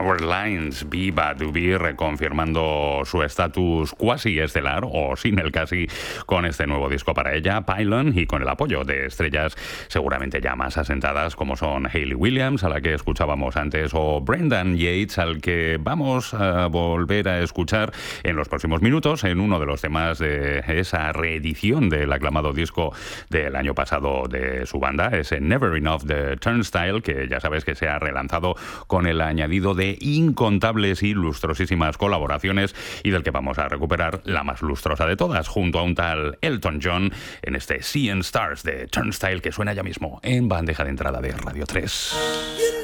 Power Lines, Viva to Be, reconfirmando su estatus cuasi estelar, o sin el casi, con este nuevo disco para ella, Pylon, y con el apoyo de estrellas seguramente ya más asentadas como son Hayley Williams, a la que escuchábamos antes, o Brendan Yates, al que vamos a volver a escuchar en los próximos minutos en uno de los temas de esa reedición del aclamado disco del año pasado de su banda, ese Never Enough de Turnstile, que ya sabes que se ha relanzado con el añadido de incontables y lustrosísimas colaboraciones, y del que vamos a recuperar la más lustrosa de todas, junto a un tal Elton John, en este Seeing Stars de Turnstile, que suena ya mismo en bandeja de entrada de Radio 3.